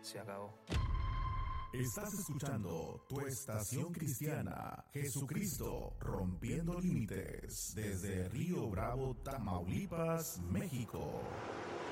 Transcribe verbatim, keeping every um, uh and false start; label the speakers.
Speaker 1: se acabó.
Speaker 2: Estás escuchando tu estación cristiana, Jesucristo rompiendo límites, desde Río Bravo, Tamaulipas, México.